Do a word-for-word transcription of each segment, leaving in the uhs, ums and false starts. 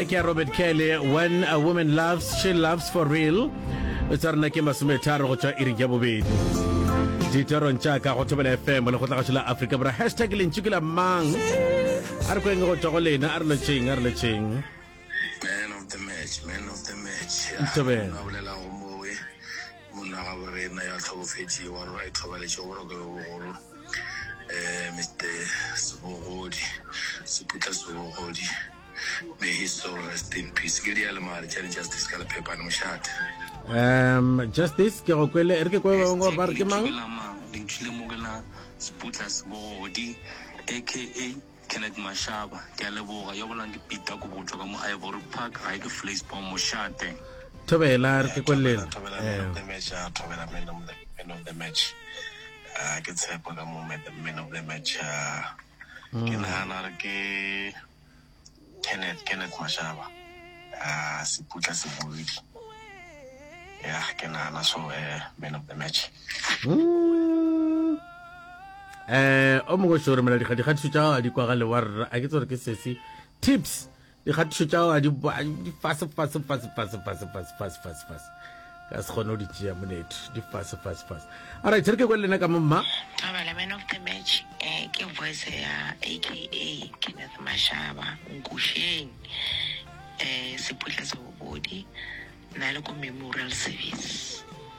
ke Robert Kelly. When a woman loves, she loves for real. It's our nake masume tharo go tsa iri ya bobedi. Ditoron tsa ka go tobela F M le go tla ga tshela Africa bra hashtag lenchukila mang. Are go ngo go lena are le ching are le ching. Man of the match, man of the match. Tobe. Nawlela umowe. Muna ga re na ya tlhofetsi wa right tobela tshoro go go. Eh Mister Sobogodi. Siputla Sobogodi. May his soul rest in peace. Ke di alemare tsa justice ka le pepa no shot. Um justice ke go kwele re ke go ngo ba re ke mang? Dingtshile mogela Siputla Sobogodi aka Kenneth Mashaba ke leboga yo bona dipita go botswa ka mo Ivory Park ga ke Flash Bomb mo shate. Tobela re ke kwele. Eh the match tobela man of the man of the match. Ah ke tshepa ka mo man of the match. Ke nahana re ke Kenneth Kenneth Mashaba. Ah Siputla Sobogodi. Yeah, ke nahana so eh man of the match. Mm. Eh o mo go shore mela di khadi khadi tsa di kwa ga le warra a ke tsore ke sesi tips di khadi tsa di di fast fast fast fast fast fast fast fast fast ka se khono di tsia monet di fast fast fast ara tsere ke go lena ka mma Taba la man of the match eh ke voice ya aka Kenneth Mashaba Nkusheng eh Siputla Sobogodi na le ko memorial service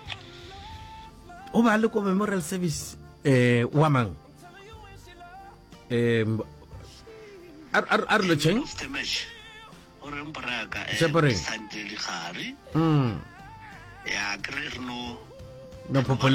o ba le ko memorial service eh wamang eh ar ar ar le cheng The match. Ore mparaka eh Separate. Sandile Khari. mm Ya kre no no